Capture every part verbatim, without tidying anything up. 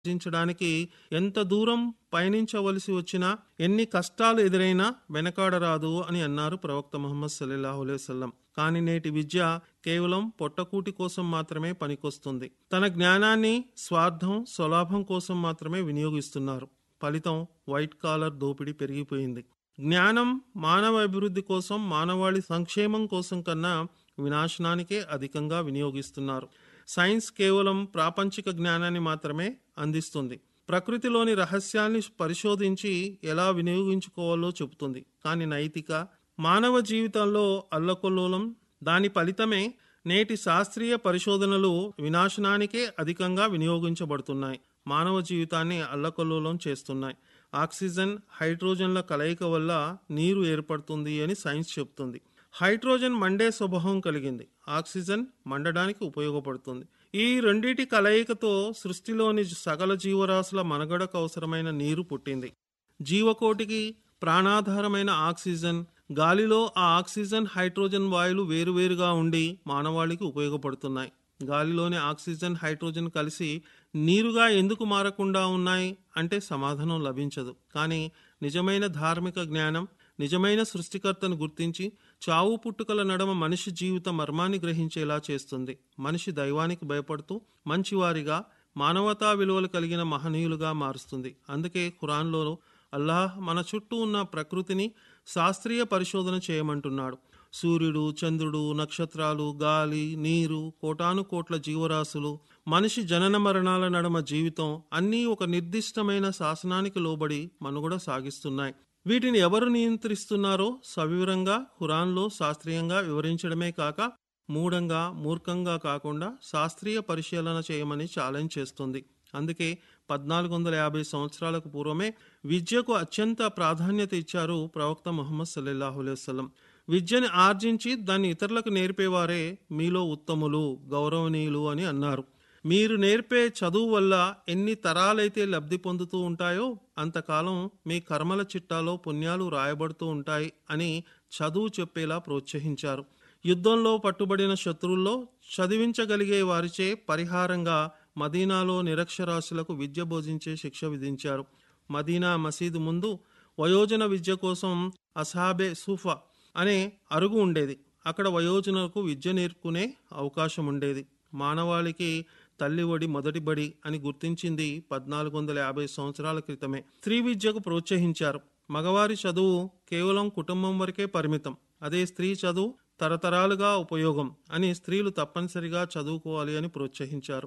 ఆర్జించడానికి ఎంత దూరం పయనించవలసి వచ్చినా, ఎన్ని కష్టాలు ఎదురైనా వెనకాడరాదు అని అన్నారు ప్రవక్త ముహమ్మద్ సల్లల్లాహు అలైహి వసల్లం. కానీ నేటి విద్య కేవలం పొట్టకూటి కోసం మాత్రమే పనికొస్తుంది. తన జ్ఞానాన్ని స్వార్థం, స్వలాభం కోసం మాత్రమే వినియోగిస్తున్నారు. ఫలితం వైట్ కాలర్ దోపిడీ పెరిగిపోయింది. జ్ఞానం మానవ అభివృద్ధి కోసం, మానవాళి సంక్షేమం కోసం కన్నా వినాశనానికే అధికంగా వినియోగిస్తున్నారు. సైన్స్ కేవలం ప్రాపంచిక జ్ఞానాన్ని మాత్రమే అందిస్తుంది. ప్రకృతిలోని రహస్యాల్ని పరిశోధించి ఎలా వినియోగించుకోవాలో చెబుతుంది. కానీ నైతిక, మానవ జీవితంలో అల్లకల్లోలం, దాని ఫలితమే నేటి శాస్త్రీయ పరిశోధనలు వినాశనానికే అధికంగా వినియోగించబడుతున్నాయి. మానవ జీవితాన్ని అల్లకల్లోలం చేస్తున్నాయి. ఆక్సిజన్, హైడ్రోజన్ల కలయిక వల్ల నీరు ఏర్పడుతుంది అని సైన్స్ చెబుతుంది. హైడ్రోజన్ మండే స్వభావం కలిగింది, ఆక్సిజన్ మండడానికి ఉపయోగపడుతుంది. ఈ రెండిటి కలయికతో సృష్టిలోని సకల జీవరాశుల మనుగడకు అవసరమైన నీరు పుట్టింది. జీవకోటికి ప్రాణాధారమైన ఆక్సిజన్, గాలిలో ఆ ఆక్సిజన్, హైడ్రోజన్ వాయువులు వేరువేరుగా ఉండి మానవాళికి ఉపయోగపడుతున్నాయి. గాలిలోని ఆక్సిజన్, హైడ్రోజన్ కలిసి నీరుగా ఎందుకు మారకుండా ఉన్నాయి అంటే సమాధానం లభించదు. కానీ నిజమైన ధార్మిక జ్ఞానం నిజమైన సృష్టికర్తను గుర్తించి చావు పుట్టుకల నడమ మనిషి జీవిత మర్మాన్ని గ్రహించేలా చేస్తుంది. మనిషి దైవానికి భయపడుతూ మంచివారిగా, మానవతా విలువలు కలిగిన మహనీయులుగా మారుస్తుంది. అందుకే ఖురాన్లో అల్లాహ్ మన చుట్టూ ఉన్న ప్రకృతిని శాస్త్రీయ పరిశోధన చేయమంటున్నాడు. సూర్యుడు, చంద్రుడు, నక్షత్రాలు, గాలి, నీరు, కోటాను కోట్ల జీవరాశులు, మనిషి జనన మరణాల నడమ జీవితం అన్నీ ఒక నిర్దిష్టమైన శాసనానికి లోబడి మనుగడ సాగిస్తున్నాయి. వీటిని ఎవరు నియంత్రిస్తున్నారో సవివరంగా ఖురాన్లో శాస్త్రీయంగా వివరించడమే కాక, మూఢంగా, మూర్ఖంగా కాకుండా శాస్త్రీయ పరిశీలన చేయమని ఛాలెంజ్ చేస్తుంది. అందుకే పద్నాలుగు వందల యాభై సంవత్సరాలకు పూర్వమే విద్యకు అత్యంత ప్రాధాన్యత ఇచ్చారు ప్రవక్త ముహమ్మద్ సల్లల్లాహు అలైహి వసల్లం. విద్యని ఆర్జించి దాన్ని ఇతరులకు నేర్పేవారే మీలో ఉత్తములు, గౌరవనీయులు అని అన్నారు. మీరు నేర్పే చదువు వల్ల ఎన్ని తరాలైతే లబ్ధి పొందుతూ ఉంటాయో అంతకాలం మీ కర్మల చిట్టాలో పుణ్యాలు రాయబడుతూ ఉంటాయి అని చదువు చెప్పేలా ప్రోత్సహించారు. యుద్ధంలో పట్టుబడిన శత్రువుల్లో చదివించగలిగే వారిచే పరిహారంగా మదీనాలో నిరక్షరాస్యులకు విద్య బోధించే శిక్ష విధించారు. మదీనా మసీదు ముందు వయోజన విద్య కోసం అసాబే సూఫా అనే అరుగు ఉండేది. అక్కడ వయోజనులకు విద్య నేర్పుకునే అవకాశం ఉండేది. మానవాళికి తల్లి ఒడి మొదటి బడి అని గుర్తించింది పద్నాలుగు వందల యాభై సంవత్సరాల క్రితమే. స్త్రీ విద్యకు ప్రోత్సహించారు. మగవారి చదువు కేవలం కుటుంబం వరకే పరిమితం, అదే స్త్రీ చదువు తరతరాలుగా ఉపయోగం అని స్త్రీలు తప్పనిసరిగా చదువుకోవాలి అని ప్రోత్సహించారు.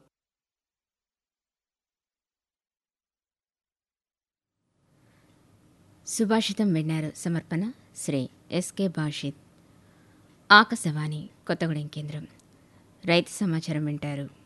సుభాషితం విన్నారు. సమర్పణ శ్రీ ఎస్కే భాషిత్. ఆకాశవాణి కొత్తగూడెం కేంద్రం. రైతు సమాచారం వింటారు.